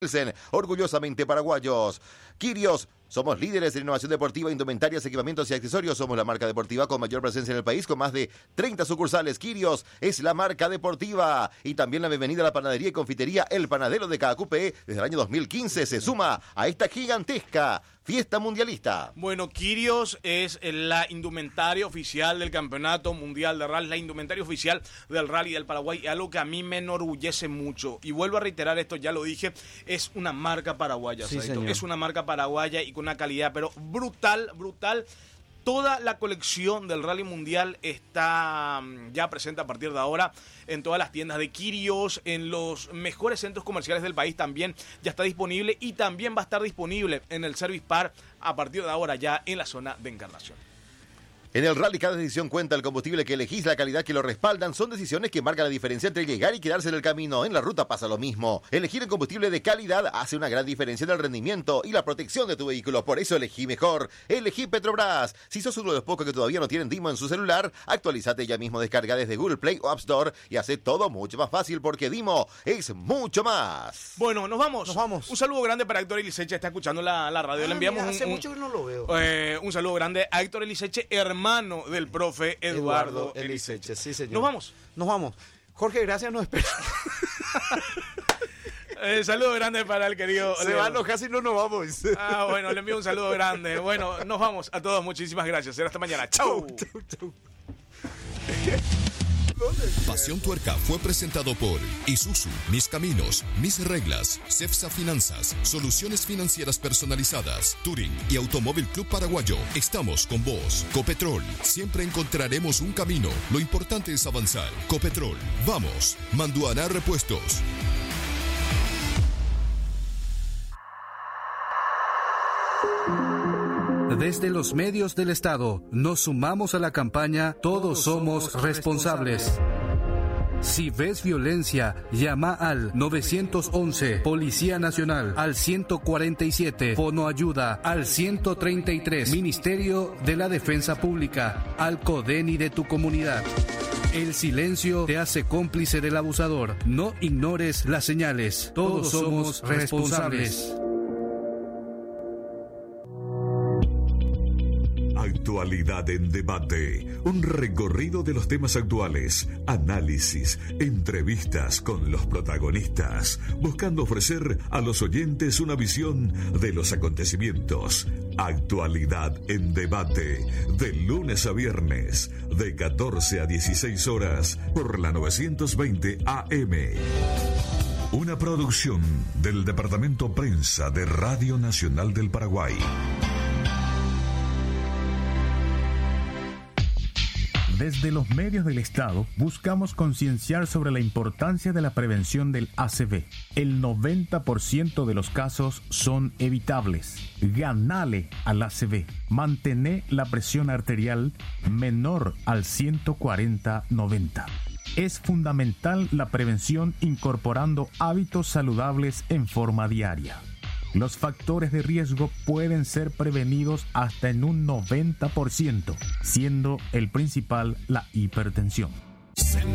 Orgullosamente paraguayos. Quirios, somos líderes en innovación deportiva, indumentarias, equipamientos y accesorios. Somos la marca deportiva con mayor presencia en el país, con más de 30 sucursales. Quirios es la marca deportiva. Y también la bienvenida a la panadería y confitería El Panadero de Caacupé. Desde el año 2015 se suma a esta gigantesca fiesta mundialista. Bueno, Quirios es la indumentaria oficial del Campeonato Mundial de Rally, la indumentaria oficial del Rally del Paraguay, algo que a mí me enorgullece mucho. Y vuelvo a reiterar esto, ya lo dije, es una marca paraguaya, sí, es una marca paraguaya y con una calidad, pero brutal. Toda la colección del Rally Mundial está ya presente a partir de ahora en todas las tiendas de Quirios, en los mejores centros comerciales del país también ya está disponible, y también va a estar disponible en el Service Park a partir de ahora ya en la zona de Encarnación. En el rally cada decisión cuenta, el combustible que elegís, la calidad que lo respaldan, son decisiones que marcan la diferencia entre llegar y quedarse en el camino. En la ruta pasa lo mismo. Elegir el combustible de calidad hace una gran diferencia en el rendimiento y la protección de tu vehículo. Por eso elegí mejor. Elegí Petrobras. Si sos uno de los pocos que todavía no tienen Dimo en su celular, actualizate ya mismo, descarga desde Google Play o App Store y hace todo mucho más fácil, porque Dimo es mucho más. Bueno, nos vamos. Un saludo grande para Héctor Eliseche, está escuchando la radio. Le enviamos hace mucho que no lo veo. Un saludo grande a Héctor Eliseche, hermano del profe Eduardo Eliseche. Sí, señor. Nos vamos. Jorge, gracias, nos esperamos. Saludo grande para el querido Se va a enojar si no nos vamos. Bueno, le envío un saludo grande. Bueno, nos vamos a todos. Muchísimas gracias. Será hasta mañana. Chau. Pasión Tuerca fue presentado por Isuzu, Mis Caminos, Mis Reglas, Cepsa Finanzas, Soluciones Financieras Personalizadas, Touring y Automóvil Club Paraguayo. Estamos con vos. Copetrol, siempre encontraremos un camino. Lo importante es avanzar. Copetrol, vamos. Manduana Repuestos. Desde los medios del Estado, nos sumamos a la campaña Todos somos responsables. Si ves violencia, llama al 911, Policía Nacional, al 147, Fono Ayuda, al 133, Ministerio de la Defensa Pública, al CODENI de tu comunidad. El silencio te hace cómplice del abusador. No ignores las señales. Todos somos responsables. Actualidad en debate, un recorrido de los temas actuales, análisis, entrevistas con los protagonistas, buscando ofrecer a los oyentes una visión de los acontecimientos. Actualidad en debate, de lunes a viernes, de 14 a 16 horas, por la 920 AM. Una producción del Departamento Prensa de Radio Nacional del Paraguay. Desde los medios del Estado buscamos concienciar sobre la importancia de la prevención del ACV. El 90% de los casos son evitables. Ganale al ACV. Mantener la presión arterial menor al 140/90. Es fundamental la prevención incorporando hábitos saludables en forma diaria. Los factores de riesgo pueden ser prevenidos hasta en un 90%, siendo el principal la hipertensión.